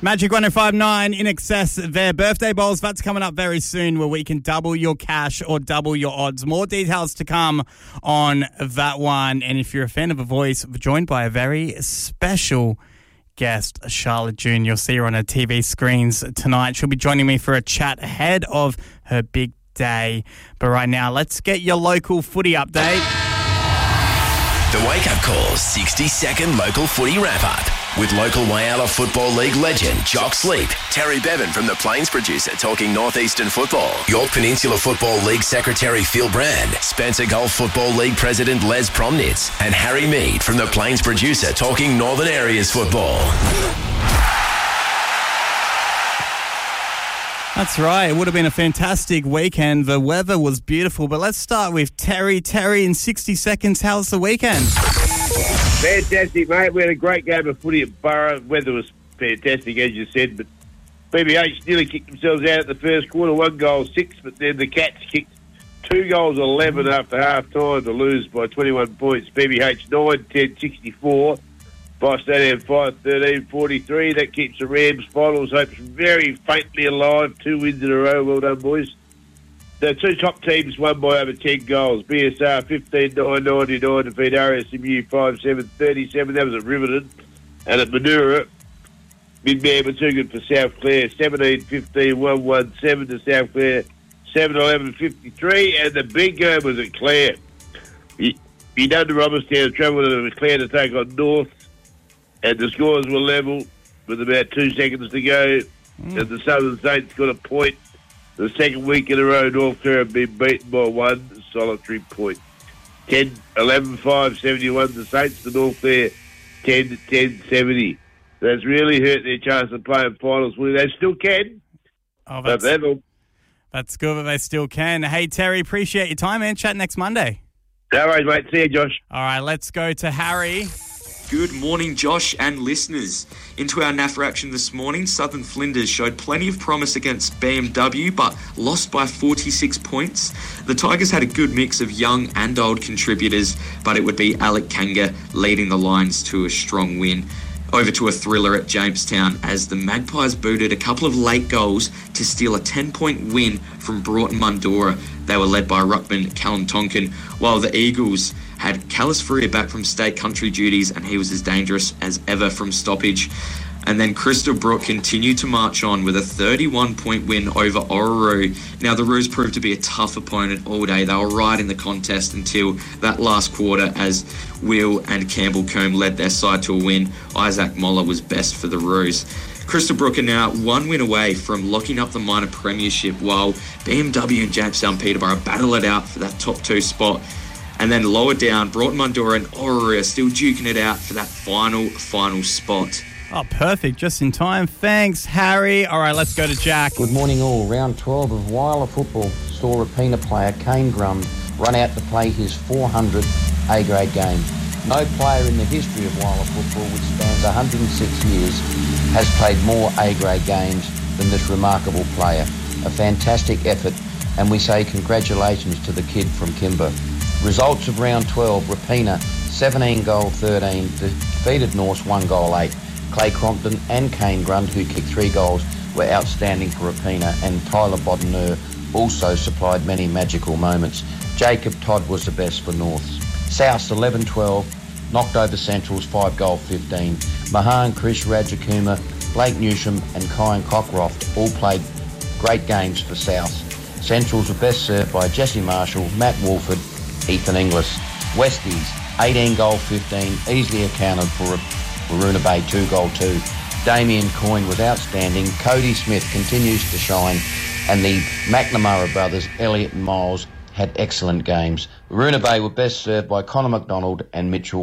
Magic 105.9 in excess their birthday bowls. That's coming up very soon where we can double your cash or double your odds. More details to come on that one. And if you're a fan of A Voice, we're joined by a very special guest, Charlotte June. You'll see her on her TV screens tonight. She'll be joining me for a chat ahead of her big day. But right now, let's get your local footy update. The Wake Up Call 60-second local footy wrap-up with local Whyalla Football League legend Jock Sleep, Terry Bevan from the Plains Producer talking Northeastern football, York Peninsula Football League Secretary Phil Brand, Spencer Gulf Football League President Les Promnitz, and Harry Mead from the Plains Producer talking Northern Areas football. That's right. It would have been a fantastic weekend. The weather was beautiful. But let's start with Terry. Terry, in 60 seconds, how's the weekend? Fantastic, mate. We had a great game of footy at Burra. Weather was fantastic, as you said. But BBH nearly kicked themselves out at the first quarter, 1-6. But then the Cats kicked 2-11 after half-time to lose by 21 points. BBH 9-10-64. By Stadium 5-13-43. That keeps the Rams' finals hopes very faintly alive. 2 wins in a row. Well done, boys. The two top teams won by over 10 goals. BSR 15-9-99 to beat RSMU 5-7-37. That was at Riverton. And at Manura, Midman were too good for South Clare. 17-15, 1-1-7 to South Clare. 7-11-53. And the big game was at Clare. He done to Robertstown, travelled to Clare to take on North. And the scores were level with about 2 seconds to go. And the Southern Saints got a point. The second week in a row, North Clare have been beaten by 1 solitary point. 10-11-5, 71 the Saints to North Clare, 10-10, 70. That's really hurt their chance of playing finals. Well, they still can. Oh, that's good, but they still can. Hey, Terry, appreciate your time, man. Chat next Monday. No worries, mate. See you, Josh. All right, let's go to Harry. Good morning, Josh and listeners. Into our NAFR action this morning, Southern Flinders showed plenty of promise against BMW, but lost by 46 points. The Tigers had a good mix of young and old contributors, but it would be Alec Kanga leading the Lions to a strong win. Over to a thriller at Jamestown as the Magpies booted a couple of late goals to steal a 10-point win from Broughton Mundora. They were led by ruckman Callum Tonkin, while the Eagles had Callis Freer back from state country duties, and he was as dangerous as ever from stoppage. And then Crystal Brook continued to march on with a 31-point win over Orroroo. Now, the Roos proved to be a tough opponent all day. They were right in the contest until that last quarter as Will and Campbell Combe led their side to a win. Isaac Moller was best for the Roos. Crystal Brook are now 1 win away from locking up the minor premiership, while BMW and Jamestown Peterborough battle it out for that top 2 spot. And then lower down, Broughton Mundora and Orroroo are still duking it out for that final spot. Oh, perfect. Just in time. Thanks, Harry. All right, let's go to Jack. Good morning, all. Round 12 of Whyalla football saw Rapina player Kane Grum run out to play his 400th A-grade game. No player in the history of Whyalla football, which spans 106 years, has played more A-grade games than this remarkable player. A fantastic effort, and we say congratulations to the kid from Kimber. Results of round 12, Rapina 17-13, defeated Norse 1-8. Clay Crompton and Kane Grund, who kicked 3 goals, were outstanding for Rapina, and Tyler Boddeneur also supplied many magical moments. Jacob Todd was the best for Norths. Souths 11-12, knocked over Centrals 5-15. Mahan, Chris Rajakuma, Blake Newsham and Kyan Cockcroft all played great games for Souths. Centrals were best served by Jesse Marshall, Matt Wolford, Ethan Inglis. Westies 18-15, easily accounted for Waroona Bay 2-2. Damien Coyne was outstanding. Cody Smith continues to shine. And the McNamara brothers, Elliot and Miles, had excellent games. Waroona Bay were best served by Connor McDonald and Mitchell